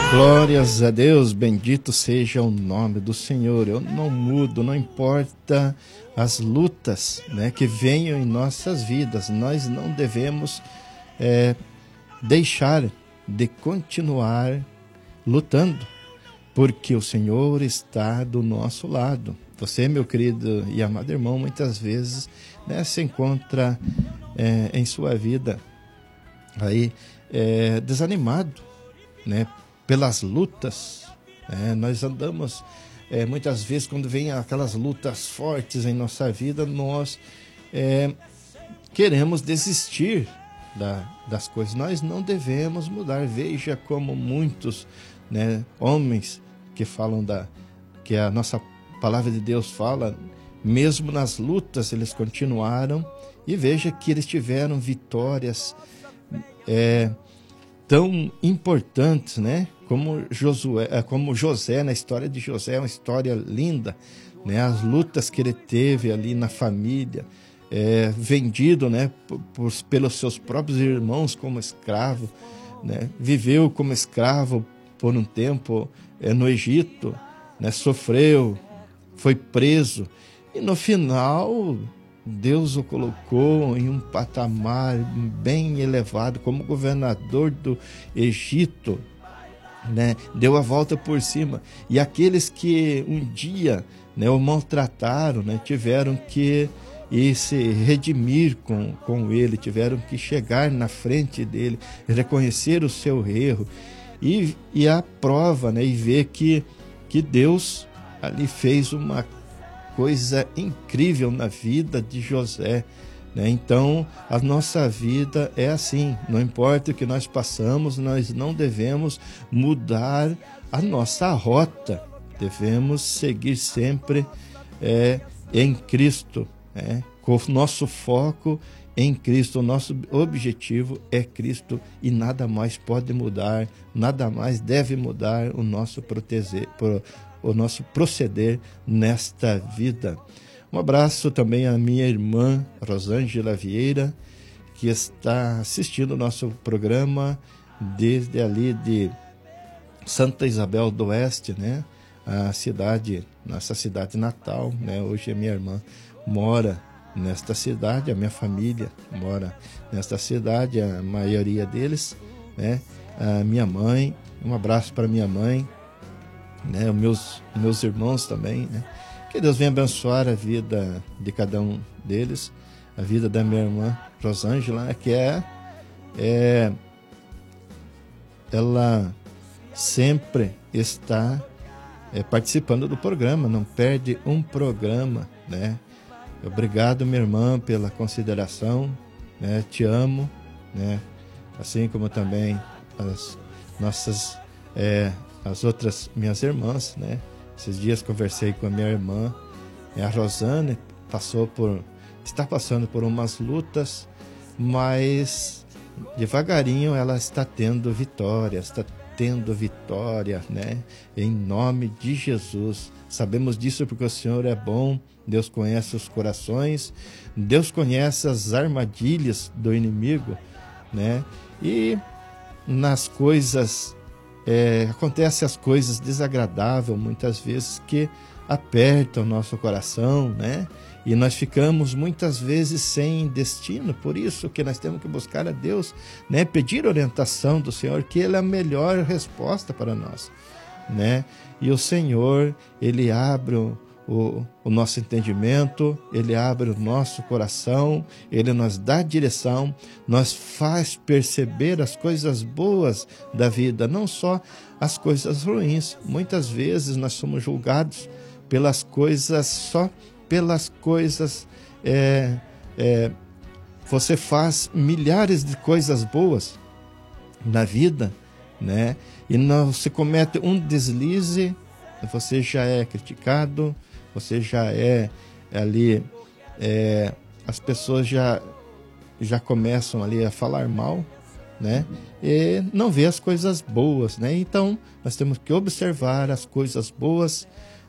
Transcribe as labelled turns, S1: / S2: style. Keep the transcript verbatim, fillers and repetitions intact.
S1: Glórias a Deus, bendito seja o nome do Senhor. Eu não mudo, não importa as lutas, né, que venham em nossas vidas. Nós não devemos é, deixar de continuar lutando, porque o Senhor está do nosso lado. Você, meu querido e amado irmão, muitas vezes, né, se encontra é, em sua vida aí é, desanimado, né, pelas lutas. É, nós andamos, é, muitas vezes, quando vem aquelas lutas fortes em nossa vida, nós é, queremos desistir da, das coisas. Nós não devemos mudar. Veja como muitos, né, homens que falam da, que a nossa palavra de Deus fala, mesmo nas lutas eles continuaram, e veja que eles tiveram vitórias é, tão importantes, né? Como Josué, como José, na história de José, é uma história linda, né? As lutas que ele teve ali na família, é, vendido, né, por, por, pelos seus próprios irmãos como escravo, né? Viveu como escravo por um tempo é, no Egito, né? Sofreu, foi preso, e no final Deus o colocou em um patamar bem elevado como governador do Egito, né? Deu a volta por cima, e aqueles que um dia, né, o maltrataram, né, tiveram que ir se redimir com, com ele, tiveram que chegar na frente dele, reconhecer o seu erro, e, e a prova, né, e ver que, que Deus ali fez uma coisa incrível na vida de José, né? Então, a nossa vida é assim, não importa o que nós passamos, nós não devemos mudar a nossa rota, devemos seguir sempre é, em Cristo, né? Com o nosso foco em Cristo, o nosso objetivo é Cristo, e nada mais pode mudar, nada mais deve mudar o nosso proteger, o nosso proceder nesta vida. Um abraço também à minha irmã Rosângela Vieira, que está assistindo o nosso programa desde ali de Santa Isabel do Oeste, né? A cidade, nossa cidade natal, né? Hoje a minha irmã mora nesta cidade, a minha família mora nesta cidade, a maioria deles, né? A minha mãe, um abraço para minha mãe, né, os meus, meus irmãos também, né? Que Deus venha abençoar a vida de cada um deles, a vida da minha irmã Rosângela, que é, é ela sempre está é, participando do programa, não perde um programa, né? Obrigado, minha irmã, pela consideração, né? Te amo, né? Assim como também as nossas é, as outras minhas irmãs, né? Esses dias conversei com a minha irmã, a Rosane, passou por, está passando por umas lutas, mas devagarinho ela está tendo vitória, está tendo vitória, né? Em nome de Jesus. Sabemos disso porque o Senhor é bom, Deus conhece os corações, Deus conhece as armadilhas do inimigo, né? E nas coisas É, acontece as coisas desagradáveis muitas vezes que apertam o nosso coração, né? E nós ficamos muitas vezes sem destino. Por isso que nós temos que buscar a Deus, né? Pedir orientação do Senhor, que Ele é a melhor resposta para nós, né? E o Senhor, Ele abre o, o, o nosso entendimento, Ele abre o nosso coração, Ele nos dá direção, nos faz perceber as coisas boas da vida, não só as coisas ruins. Muitas vezes nós somos julgados pelas coisas, só pelas coisas, é, é, você faz milhares de coisas boas na vida, né? E não se comete um deslize, você já é criticado, você já é ali, é, as pessoas já, já começam ali a falar mal, né? E não vê as coisas boas, né? Então, nós temos que observar as coisas boas,